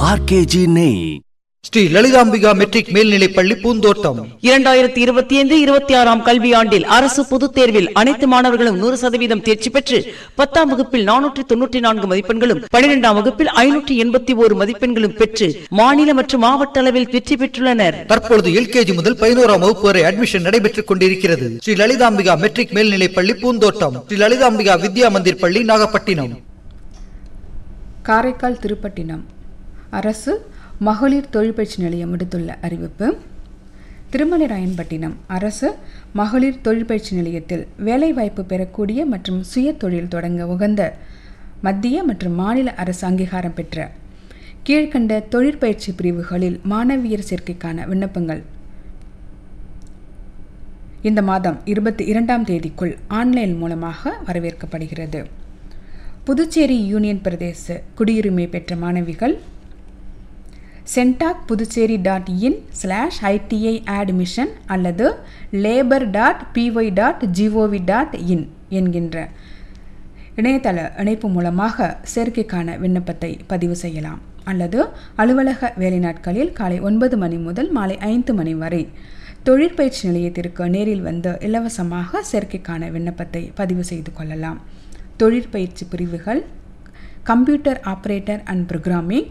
RKG நெய். Sri Lalithambika matric மேல்நிலைப்பள்ளி பூந்தோட்டம். 2025-26 கல்வியாண்டில் அரசு பொதுத் தேர்வில் அனைத்து மாணவர்களும் 100% தேர்ச்சி பெற்று 10ஆம் வகுப்பில் 494 மதிப்பெண்களும் 12ஆம் வகுப்பில் 581 மதிப்பெண்களும் பெற்று மாநில மற்றும் மாவட்ட அளவில் வெற்றி பெற்றுள்ளனர். தற்பொழுது எல்கேஜி முதல் 11ஆம் வகுப்பு வரை அட்மிஷன் நடைபெற்றுக் கொண்டிருக்கிறது. ஸ்ரீ லலிதாம்பிகா மெட்ரிக் மேல்நிலைப்பள்ளி பூந்தோட்டம். ஸ்ரீ லலிதாம்பிகா வித்யா மந்திர் பள்ளி நாகப்பட்டினம். காரைக்கால் திருப்பட்டினம் அரசு மகளிர் தொழிற்பயிற்சி நிலையம் விடுத்துள்ள அறிவிப்பு. திருமலைராயன்பட்டினம் அரசு மகளிர் தொழிற்பயிற்சி நிலையத்தில் வேலைவாய்ப்பு பெறக்கூடிய மற்றும் சுய தொழில் தொடங்க உகந்த மத்திய மற்றும் மாநில அரசு அங்கீகாரம் பெற்ற கீழ்கண்ட தொழிற்பயிற்சி பிரிவுகளில் மாணவியர் சேர்க்கைக்கான விண்ணப்பங்கள் இந்த மாதம் 22ஆம் தேதிக்குள் ஆன்லைன் மூலமாக வரவேற்கப்படுகிறது. புதுச்சேரி யூனியன் பிரதேச குடியுரிமை பெற்ற மாணவிகள் centacpuducherry.in/ITI admission அல்லது labor.py.gov.in என்கின்ற இணையதள இணைப்பு மூலமாக சேர்க்கைக்கான விண்ணப்பத்தை பதிவு செய்யலாம். அல்லது அலுவலக வேலை நாட்களில் காலை 9 மணி முதல் மாலை 5 மணி வரை தொழிற்பயிற்சி நிலையத்திற்கு நேரில் வந்து இலவசமாக சேர்க்கைக்கான விண்ணப்பத்தை பதிவு செய்து கொள்ளலாம். தொழிற்பயிற்சி பிரிவுகள் computer operator and programming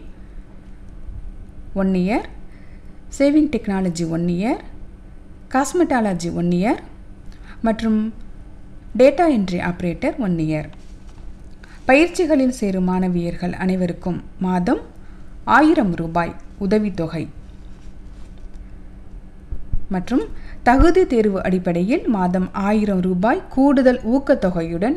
1 year, saving technology 1 year, cosmetology 1 year மற்றும் டேட்டா என்ட்ரி ஆப்ரேட்டர் 1 year. பயிற்சிகளில் சேரும் மாணவியர்கள் அனைவருக்கும் மாதம் 1000 ரூபாய் உதவித்தொகை மற்றும் தகுதி தேர்வு அடிப்படையில் மாதம் 1000 ரூபாய் கூடுதல் ஊக்கத்தொகையுடன்